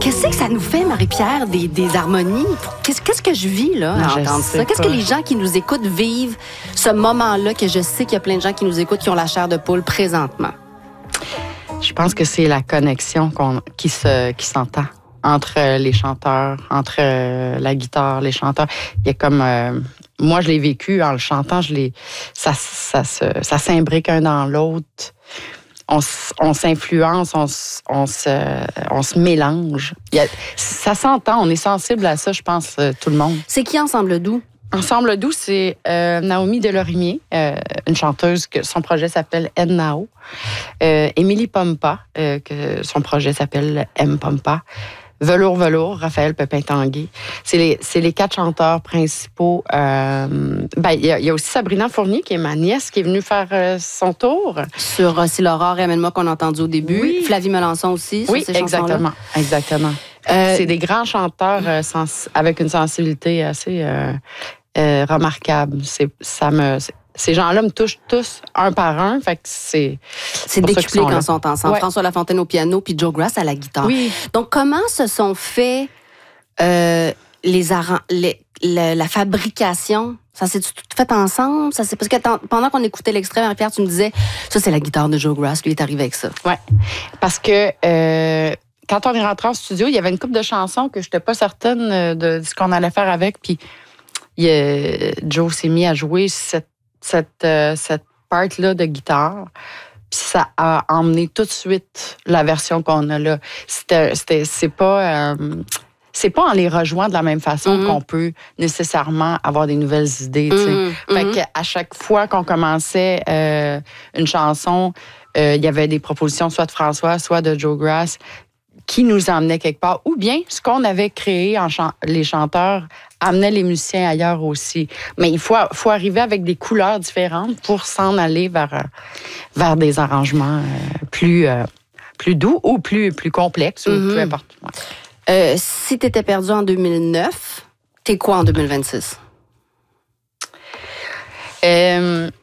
Qu'est-ce que ça nous fait, Marie-Pierre, des harmonies? Qu'est-ce que je vis, là, à entendre ça? Qu'est-ce que les gens qui nous écoutent vivent ce moment-là, que je sais qu'il y a plein de gens qui nous écoutent qui ont la chair de poule présentement? Je pense que c'est la connexion qui s'entend entre les chanteurs, entre la guitare, les chanteurs. Il y a comme... moi, je l'ai vécu en le chantant, ça s'imbrique un dans l'autre. On s'influence, on se mélange. Ça s'entend, on est sensible à ça, je pense, tout le monde. C'est qui Ensemble Doux? Ensemble Doux, c'est Naomi Delorimier, une chanteuse que son projet s'appelle N-Nao. Émilie Pompa, que son projet s'appelle M. Pompa. Velours, Raphaël Pépin-Tanguay. C'est les 4 chanteurs principaux. Il y a aussi Sabrina Fournier, qui est ma nièce, qui est venue faire son tour. Sur Rossi Laurent et Amène-moi qu'on a entendu au début. Oui. Flavie Melançon aussi, sur ces chansons-là. Exactement. C'est des grands chanteurs avec une sensibilité assez remarquable. Ces gens-là me touchent tous un par un. Fait que c'est décuplé quand ils sont ensemble. Ouais. François Lafontaine au piano puis Joe Grass à la guitare. Oui. Donc, comment se sont faits la fabrication? Ça s'est tout fait ensemble? Parce que pendant qu'on écoutait l'extrait, Marie-Pierre, tu me disais, ça, c'est la guitare de Joe Grass. Lui est arrivé avec ça. Oui. Parce que quand on est rentré en studio, il y avait une couple de chansons que je n'étais pas certaine de ce qu'on allait faire avec. Puis Joe s'est mis à jouer cette part-là de guitare. Puis ça a emmené tout de suite la version qu'on a là. C'est pas en les rejoignant de la même façon qu'on peut nécessairement avoir des nouvelles idées. Fait qu'à chaque fois qu'on commençait une chanson, il y avait des propositions soit de François, soit de Joe Grass qui nous emmenaient quelque part. Ou bien, ce qu'on avait créé, les chanteurs, amenait les musiciens ailleurs aussi. Mais il faut arriver avec des couleurs différentes pour s'en aller vers des arrangements plus doux ou plus complexes, ou peu importe. Si tu étais perdu en 2009, t'es quoi en 2026? Je